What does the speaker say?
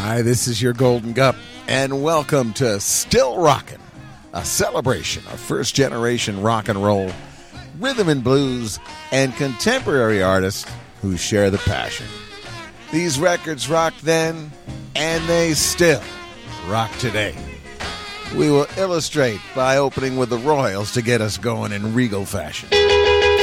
Hi, this is your Golden Gup, and welcome to Still Rockin', a celebration of first-generation rock and roll, rhythm and blues, and contemporary artists who share the passion. These records rocked then, and they still rock today. We will illustrate by opening with the Royals to get us going in regal fashion.